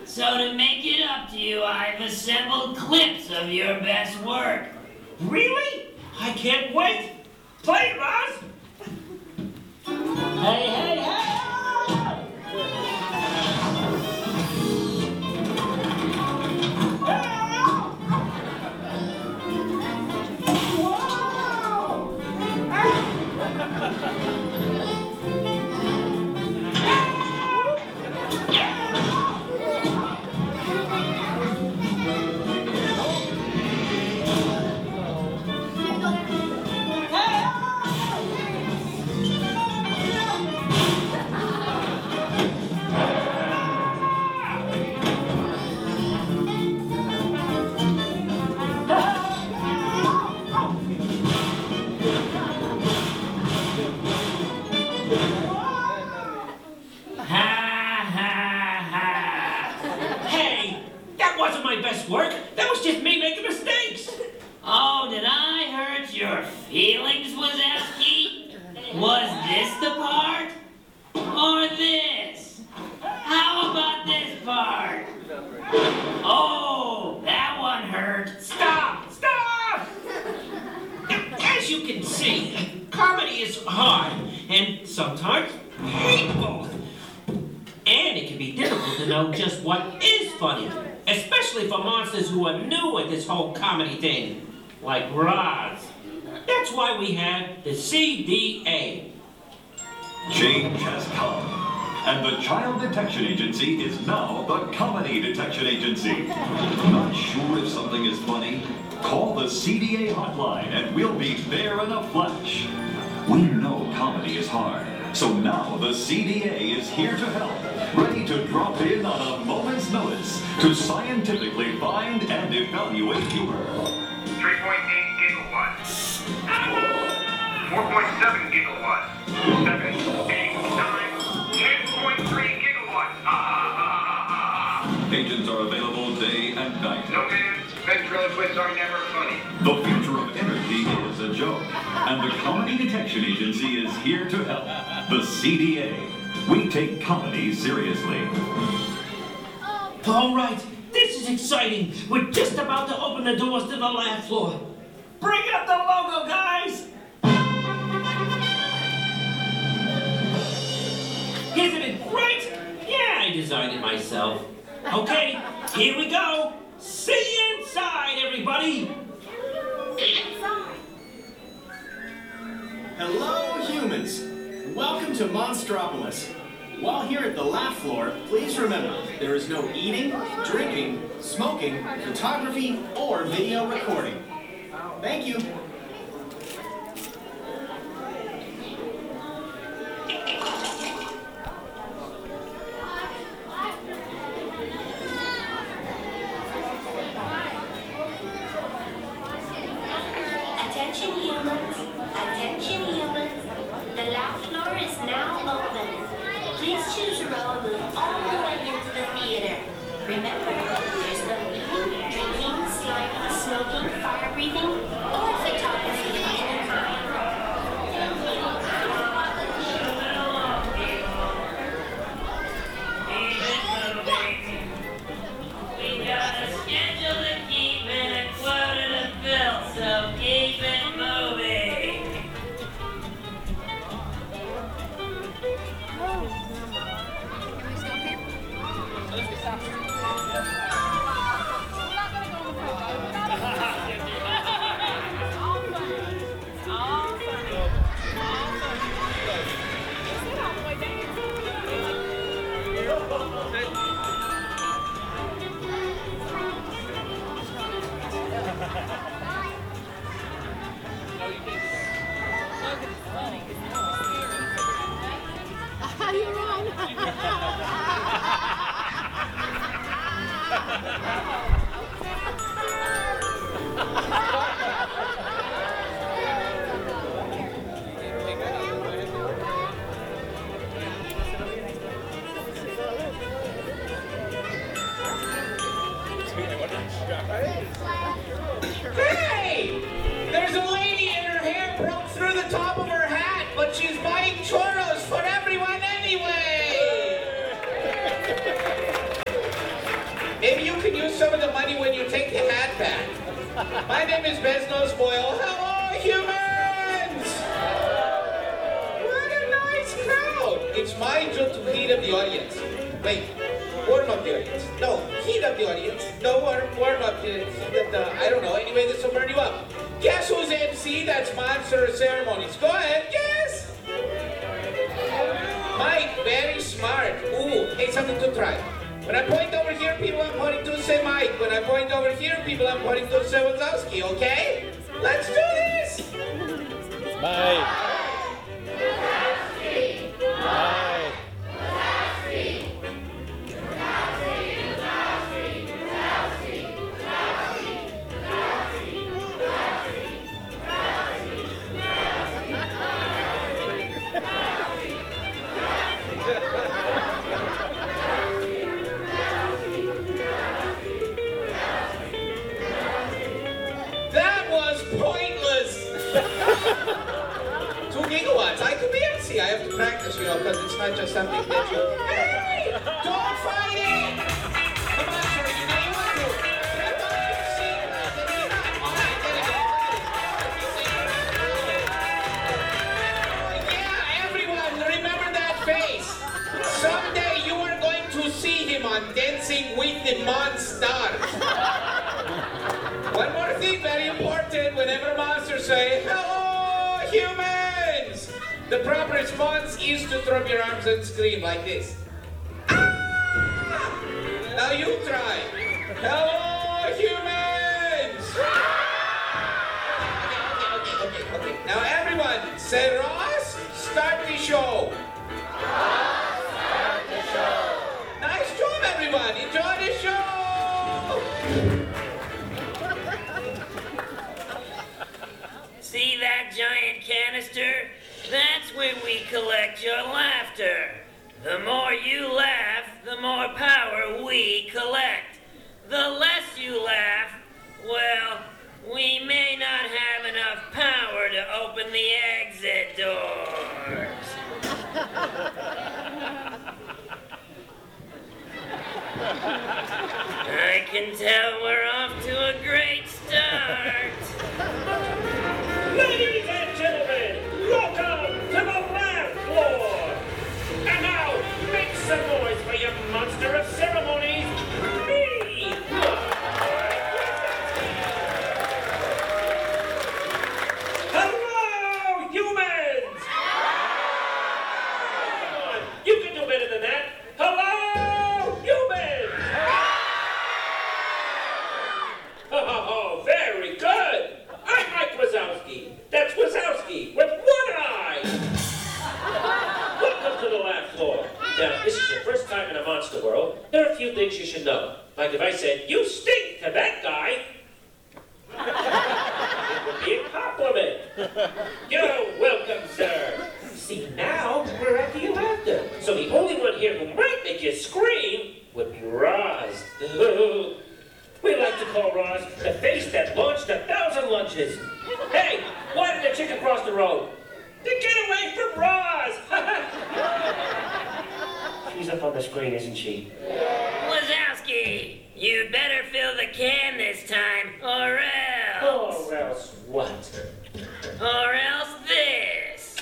So to make it up to you, I've assembled clips of your best work. Really? I can't wait. Play it, Roz. Hey, hey, hey! My best work. That was just me making mistakes. Oh, did I hurt your feelings, Wazowski? Was this the part? Or this? How about this part? Oh, that one hurt. Stop! Stop! As you can see, comedy is hard and sometimes painful. And it can be difficult to know just what is funny. Especially for monsters who are new at this whole comedy thing, like Roz. That's why we have the CDA. Change has come, and the Child Detection Agency is now the Comedy Detection Agency. Not sure if something is funny? Call the CDA hotline and we'll be there in a flash. We know comedy is hard, so now the CDA is here to help, ready to drop in on a moment's notice to scientifically find and evaluate humor. 3.8 gigawatts. 4.7 gigawatts. 7, 8, 9, 10.3 gigawatts. Agents are available day and night. No man, ventriloquists are never funny. The future of energy is a joke, and the Comedy Detection Agency is here to help. The CDA. We take comedy seriously. All right, this is exciting. We're just about to open the doors to the lab floor. Bring up the logo, guys! Isn't it great? Yeah, I designed it myself. Okay, here we go. See you inside, everybody. Hello, humans. Welcome to Monstropolis. While here at the lab floor, please remember, there is no eating, drinking, smoking, photography, or video recording. Thank you. Attention humans, the lab floor is now open. Please choose a row and move all the way into the theater. Remember, there's no eating, drinking, sliding, smoking, fire breathing, or photography of any kind. We got a schedule to keep and a quota to fill, so keep it moving. You're on. Hey! There's a lady and her hair broke through the top of her hat, but she's buying churros for everyone anyway! can use some of the money when you take the hat back. My name is Beznos Boyle. Hello, humans! What a nice crowd. It's my job to heat up the audience. Wait, warm up the audience. No, heat up the audience. No, warm up the I don't know. Anyway, this will burn you up. Guess who's MC? That's Monster Ceremonies. Go ahead, guess. Mike, very smart. Ooh, hey, something to try. When I point over here, people I'm pointing to say Mike. When I point over here, people I'm pointing to say Wazowski, okay? Let's do this! Mike. That was pointless! 2 gigawatts. I could be MC. I have to practice, because it's not just something that you... Hey! Don't fight it! Come on, sir. You know you want to. Come on, sing. Yeah, everyone, remember that face. Someday you are going to see him on Dancing with the Monsters. One more thing, very important. Whenever monsters say, hello, humans! The proper response is to throw up your arms and scream like this. Ah! Now you try. Hello, humans! Okay. Now everyone, say Ross, start the show. Nice job, everyone. Enjoy the show. See that giant canister? That's where we collect your laughter. The more you laugh, the more power we collect. The less you laugh, well, we may not have enough power to open the exit doors. I can tell we're off to a great start. Ladies and gentlemen, welcome to the laugh floor. And now, make some noise for your monster of ceremonies, me. Hello, humans. Come on, you can do better than that. Hello, humans. Oh, very good. I'm Mike Wazowski. That's Wazowski with one eye. Welcome to the laugh floor. Now, this is your first time in a monster world. There are a few things you should know. Like if I said, you stink to that guy, it would be a compliment. You're welcome, sir. See, now we're after your laughter. So the only one here who might make you scream would be Roz. We like to call Roz the face that launched 1,000 lunches. Hey, why did the chicken cross the road? To get away from Roz! She's up on the screen, isn't she? Wazowski, you'd better fill the can this time, or else. Or else what? Or else this.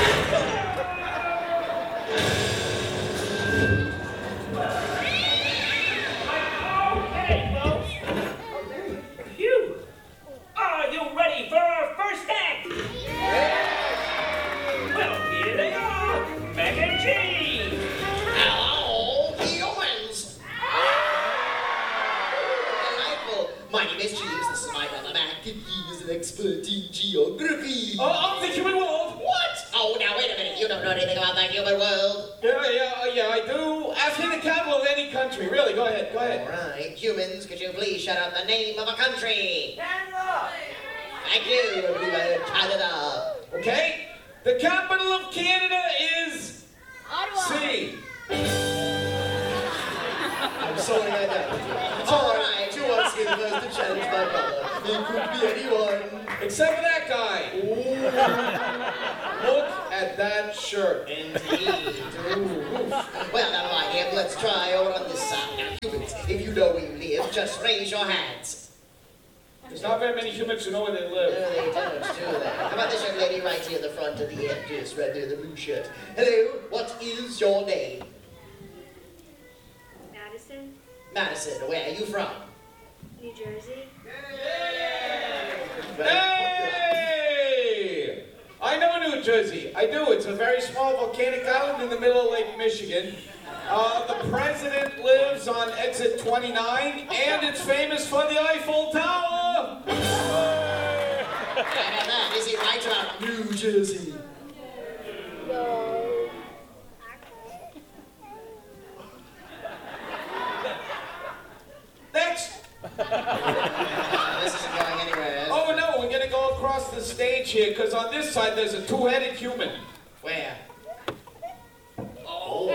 Okay, folks. Phew. Are you ready for our first act? Well, here they are, Mac and Cheese. Hello, humans! Delightful. My name is Jeeves. This is my brother Mac, and he is an expert in geography. Of the human world. What? Oh, now wait a minute. You don't know anything about the human world. Yeah, I do. Ask me the capital of any country. Really, go ahead. All right, humans, could you please shout out the name of a country? Canada. Thank you, everybody. Canada. Okay. The capital of Canada is C. I'm sorry I doubted you. It's all right. You once gave the first to challenge my brother. It could be anyone. Except for that guy. Ooh. Look at that shirt. Indeed. Ooh. Well, now, I am. Let's try over on this side. Now, humans, if you you know where you live, just raise your hands. There's not very many humans who know where they No, live. they don't do that. How about this young lady right here in the front of the end, just right there, the blue shirt. Hello, what is your name? Madison, Madison, where are you from? New Jersey. Hey! I know New Jersey. I do. It's a very small volcanic island in the middle of Lake Michigan. The president lives on exit 29, and it's famous for the Eiffel Tower. How about that? Is it right about New Jersey? No. Next. This isn't going anywhere. Oh no, we're gonna go across the stage here, because on this side there's a two-headed human. Where? Oh.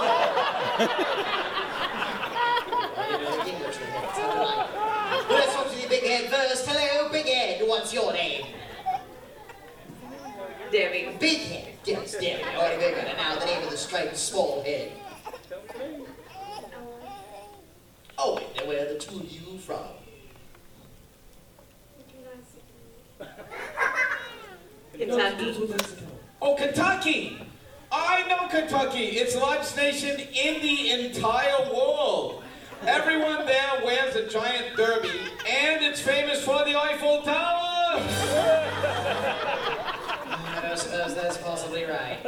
Let's talk to the big head first. Hello, big head. What's your name? Debbie. Big head. Yes, Debbie. Already very good. And now the name of the striped small head. Oh, and where are the two of you from? Kentucky. Oh, Kentucky! I know Kentucky. It's the largest nation in the entire world. Everyone there wears a giant derby, and it's famous for the Eiffel Tower. I don't suppose that's possibly right.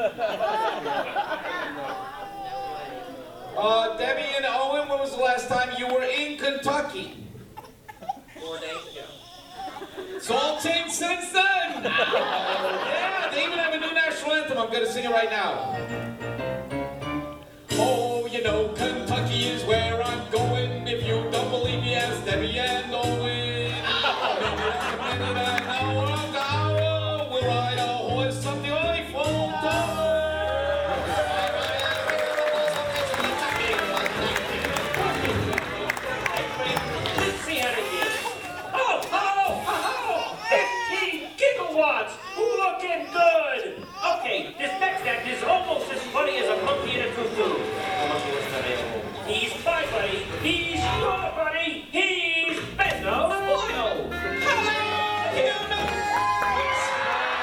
Debbie and Owen, when was the last time you were in Kentucky? 4 days ago. It's all changed since then. Yeah, they even have a new national anthem. I'm going to sing it right now. Oh, you know, Kentucky is where I'm going. If you don't believe me, ask Debbie and Owen. We'll ride a horse up the Eiffel Tower. Let's see how they did. Oh! 15 gigawatts! Looking good! Okay, this next act is almost as funny as a monkey in a tutu. The monkey was not available. He's my buddy. He's your buddy. He's Benno Spoil. Hello, humans!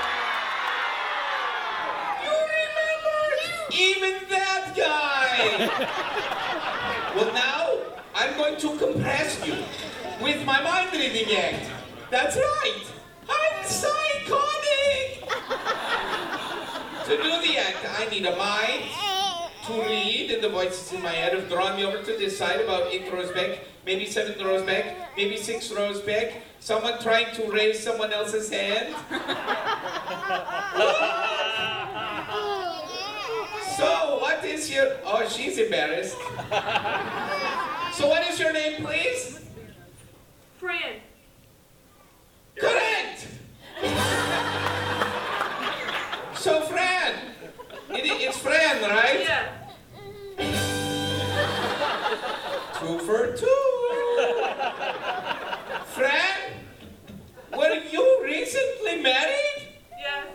You remember? Even that guy! Well, now, I'm going to compress you with my mind-reading act. That's right! I'm psychotic! To do the act, I need a mind to read, and the voices in my head have drawn me over to this side about 8 rows back, maybe 7 rows back, maybe 6 rows back. Someone trying to raise someone else's hand. So, what is your... Oh, she's embarrassed. So, what is your name, please? Fran. Correct! So, Fran. It's Fran, right? Yeah. 2 for 2. Fran, were you recently married? Yes.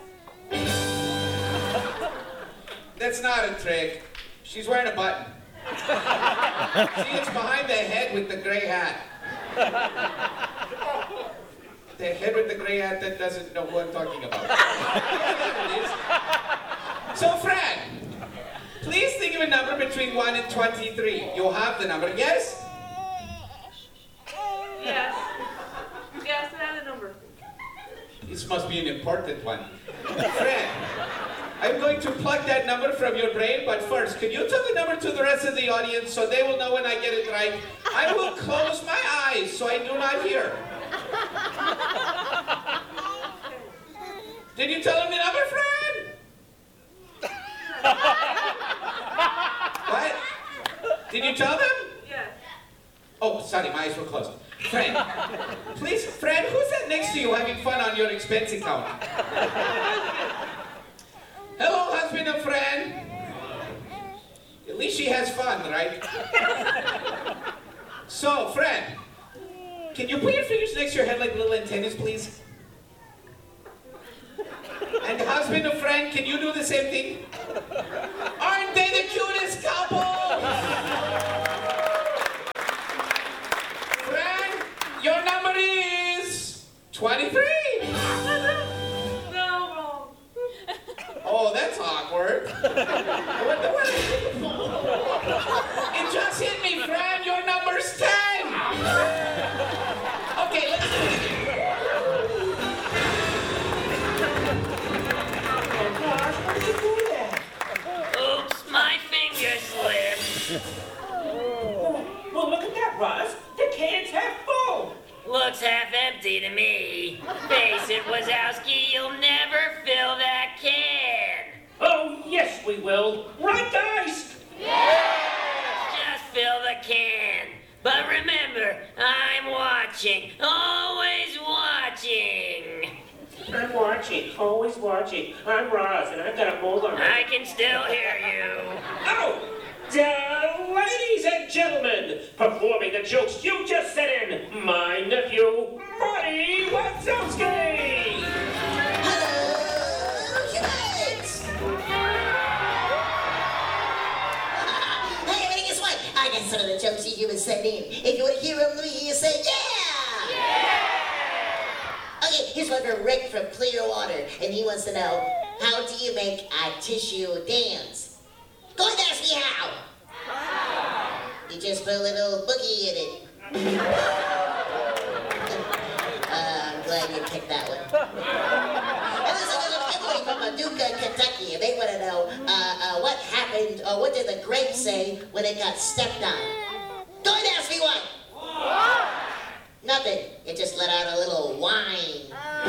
That's not a trick. She's wearing a button. See, it's behind the head with the gray hat. The head with the gray hat that doesn't know who I'm talking about. Yeah, there it is. So, Fran, please think of a number between 1 and 23. You'll have the number, yes? Yes. Yes, I have the number. This must be an important one. Fran, I'm going to pluck that number from your brain, but first, can you tell the number to the rest of the audience so they will know when I get it right? I will close my eyes so I do not hear. Did you tell him the number, Fran? What? Did you tell them? Yes. Oh, sorry, my eyes were closed. Fran, please, Fran, who's that next to you having fun on your expense account? Hello, husband of Fran. At least she has fun, right? So, Fran, can you put your fingers next to your head like little antennas, please? And husband of Fran, can you do the same thing? Aren't they the cutest couple? Roz. The can's half full. Looks half empty to me. Face it, Wazowski, you'll never fill that can. Oh, yes, we will. Right, guys? Just fill the can. But remember, I'm watching. Always watching. I'm watching, always watching. I'm Roz, and I've got a hold on I can still hear you. Oh! Ladies and gentlemen, performing the jokes you just sent in, my nephew, Marty Wazowski! Hey, everybody, guess what? I got some of the jokes you humans sent in. If you want to hear them, let me hear you say, yeah! Yeah! Okay, here's one from Rick from Clearwater, and he wants to know, how do you make a tissue dance? Go ahead and ask me how. You just put a little boogie in it. I'm glad you picked that one. And there's a family from Paducah, Kentucky, and they want to know what happened, or what did the grape say when it got stepped on? Go ahead and ask me what. Nothing. It just let out a little whine.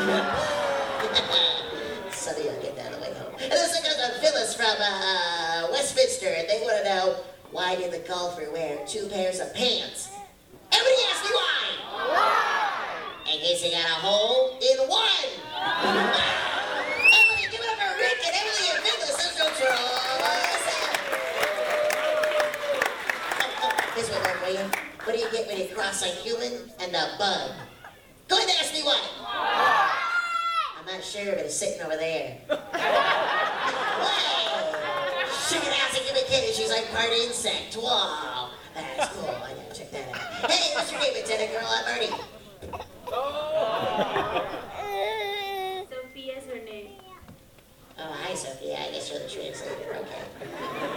Sonny will get that on the way home. And there's a Phyllis from Westminster, and they want to know, why did the golfer wear 2 pairs of pants? Everybody ask me why! In case he got a hole in one! Everybody give it up for Rick and Emily and Phyllis. Those jokes are all awesome! Here's one more for you. What do you get when you cross a human and a bug? Go ahead and ask me what! I'm not sure, but it's sitting over there. Check it out, give me kitty. She's like part insect. Wow. That's cool. I gotta check that out. Hey, what's your name, Lieutenant Girl? I'm Ernie. Sophia's her name. Oh, hi, Sophia. I guess you're the translator. Okay.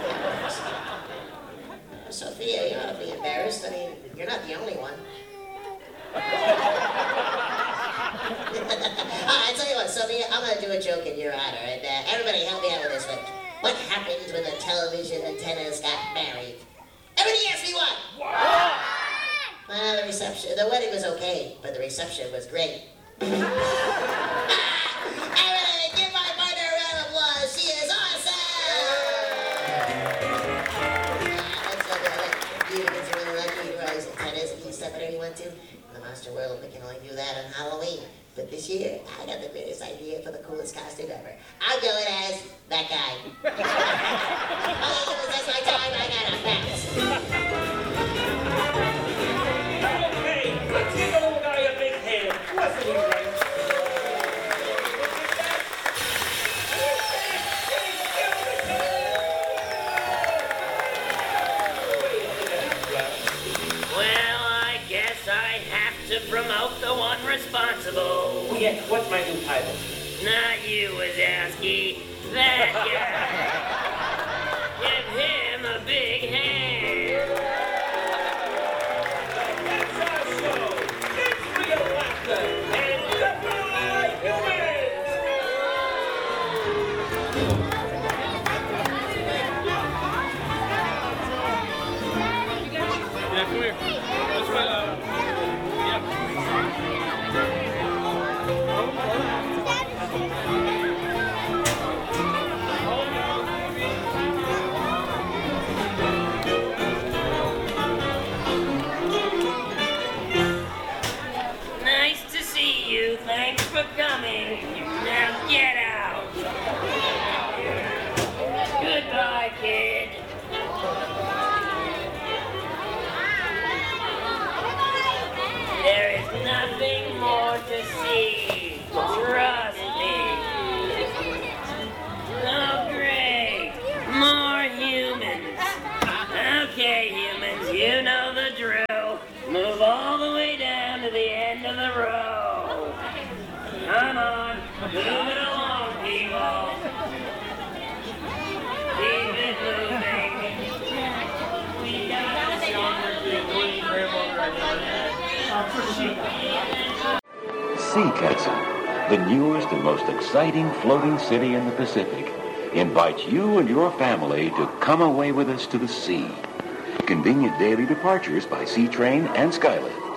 Sophia, you ought to be embarrassed. I mean, you're not the only one. I tell you what, Sophia, I'm going to do a joke in your honor, and everybody help me out with this one. What happens when the television antennas got married? Everybody ask me what? Well, the wedding was okay, but the reception was great. Everybody, give my partner a round of applause. She is awesome! You get really lucky to rise antennas and keep stuff whatever you want to. In the monster world, we can only do that on Halloween. But this year, I got the greatest idea for the coolest costume ever. I'm going as that guy. Oh, that's my time. I gotta pass. Okay, let's give the little guy a big hand. Wasn't he right? Well, I guess I have to promote the one responsible. Oh, yeah, what's my new title? Not you, Wazowski. That guy. Give him a big hand. That's our show. It's real laughter. And goodbye, humans! Yeah, come here. Let's go. Nice to see you. Thanks for coming. Now get out. Goodbye, kid. There is nothing more to see. Trust me. Oh, great. More humans. Okay, humans, you know the drill. Move all the way down to the end of the row. Come on, move it along, people. Keep it moving. We got the Sea Castle, the newest and most exciting floating city in the Pacific, invites you and your family to come away with us to the sea. Convenient daily departures by Sea Train and Skylink.